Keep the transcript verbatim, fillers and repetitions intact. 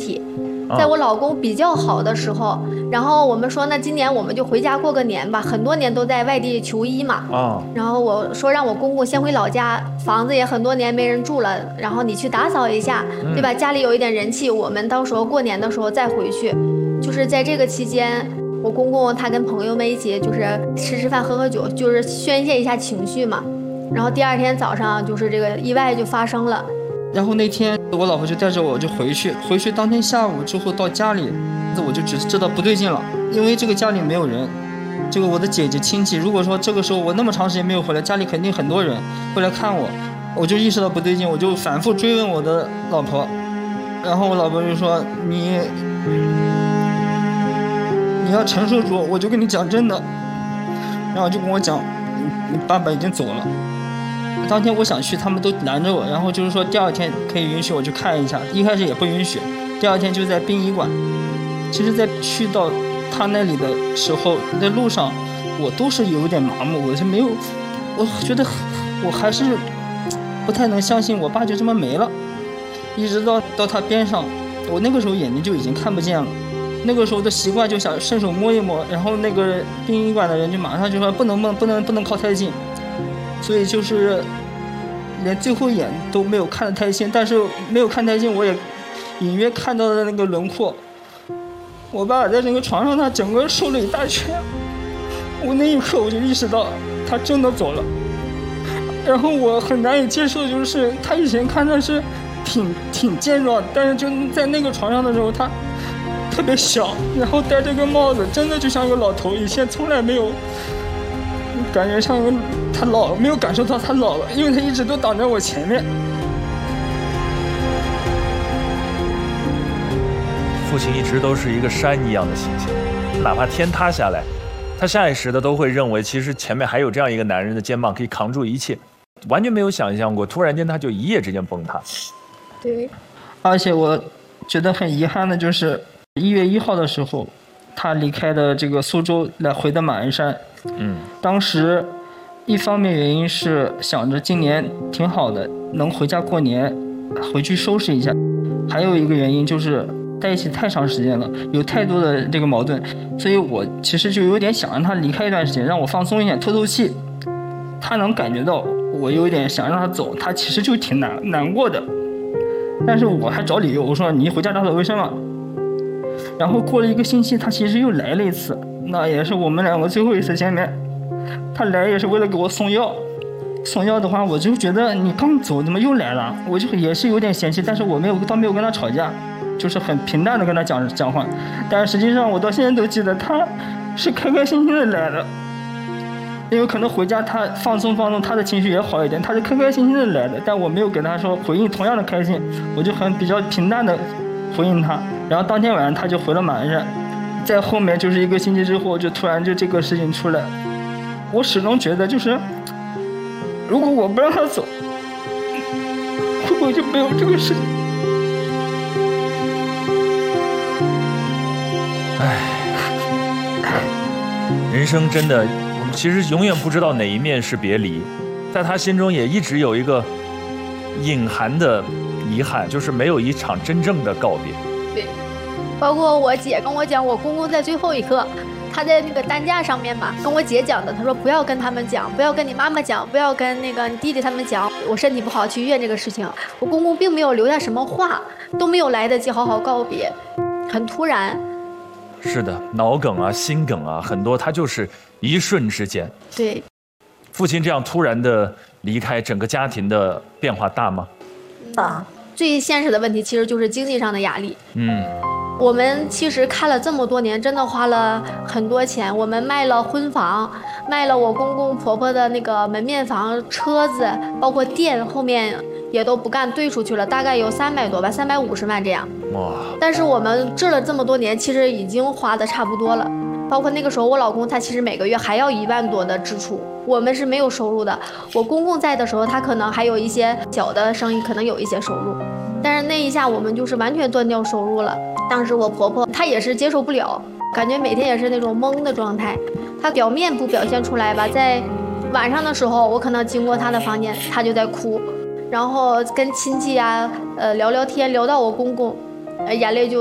体。在我老公比较好的时候，然后我们说那今年我们就回家过个年吧，很多年都在外地求医嘛。 啊， 然后我说让我公公先回老家，房子也很多年没人住了，然后你去打扫一下，对吧？家里有一点人气，我们到时候过年的时候再回去。就是在这个期间，我公公他跟朋友们一起就是吃吃饭喝喝酒，就是宣泄一下情绪嘛。然后第二天早上就是这个意外就发生了。 然后那天我老婆就带着我就回去，回去当天下午之后到家里，我就只知道不对劲了，因为这个家里没有人，这个我的姐姐亲戚，如果说这个时候我那么长时间没有回来，家里肯定很多人会来看我，我就意识到不对劲，我就反复追问我的老婆，然后我老婆就说你你要承受住，我就跟你讲真的，然后就跟我讲你爸爸已经走了。当天我想去，他们都拦着我，然后就是说第二天可以允许我去看一下，一开始也不允许，第二天就在殡仪馆。其实在去到他那里的时候，在路上我都是有点麻木，我是没有，我觉得我还是不太能相信我爸就这么没了。一直到到他边上，我那个时候眼睛就已经看不见了，那个时候的习惯就想伸手摸一摸，然后那个殡仪馆的人就马上就说不能不能不能不能靠太近，所以就是连最后一眼都没有看得太近，但是没有看太近，我也隐约看到了那个轮廓。我爸在这个床上，他整个瘦了一大圈，我那一刻我就意识到他真的走了。然后我很难以接受，就是他以前看着是挺挺健壮，但是就在那个床上的时候，他特别小，然后戴这个帽子，真的就像一个老头。以前从来没有感觉像一个他老了，没有感受到他老了，因为他一直都挡在我前面。 父亲一直都是一个山一样的形象，哪怕天塌下来，他下意识的都会认为，其实前面还有这样一个男人的肩膀可以扛住一切，完全没有想象过，突然间他就一夜之间崩塌。 对， 而且我觉得很遗憾的就是一月一号的时候，他离开的这个苏州来回的马鞍山。 嗯， 当时一方面原因是想着今年挺好的，能回家过年，回去收拾一下，还有一个原因就是在一起太长时间了，有太多的这个矛盾，所以我其实就有点想让他离开一段时间，让我放松一点，透透气。他能感觉到我有点想让他走，他其实就挺难难过的，但是我还找理由，我说你回家打扫卫生嘛。然后过了一个星期，他其实又来了一次，那也是我们两个最后一次见面。他来也是为了给我送药，送药的话，我就觉得你刚走怎么又来了，我就也是有点嫌弃，但是我没有倒没有跟他吵架，就是很平淡的跟他讲讲话。但是实际上我到现在都记得他是开开心心的来的，因为可能回家他放松放松，他的情绪也好一点，他是开开心心的来的，但我没有跟他说回应同样的开心，我就很比较平淡的回应他。然后当天晚上他就回了马鞍山，在后面就是一个星期之后，就突然就这个事情出来。我始终觉得就是如果我不让他走，会不会就没有这个事情。 唉，人生真的，我们其实永远不知道哪一面是别离，在他心中也一直有一个隐含的遗憾，就是没有一场真正的告别。 对，包括我姐跟我讲，我公公在最后一刻，他在那个担架上面嘛，跟我姐讲的，他说不要跟他们讲，不要跟你妈妈讲，不要跟那个你弟弟他们讲，我身体不好去医院这个事情。我公公并没有留下什么话，都没有来得及好好告别，很突然。 是的，脑梗啊，心梗啊，很多他就是一瞬之间。 对， 父亲这样突然的离开，整个家庭的变化大吗？ 大。最现实的问题其实就是经济上的压力。 嗯， 我们其实看了这么多年，真的花了很多钱。我们卖了婚房，卖了我公公婆婆的那个门面房、车子，包括店，后面也都不干，兑出去了，大概有三百多吧，三百五十万这样。 哇！ 但是我们治了这么多年，其实已经花的差不多了。包括那个时候，我老公他其实每个月还要一万多的支出，我们是没有收入的。我公公在的时候，他可能还有一些小的生意，可能有一些收入，但是那一下我们就是完全断掉收入了。当时我婆婆她也是接受不了，感觉每天也是那种懵的状态。她表面不表现出来吧，在晚上的时候，我可能经过她的房间，她就在哭，然后跟亲戚啊，呃聊聊天，聊到我公公，呃眼泪就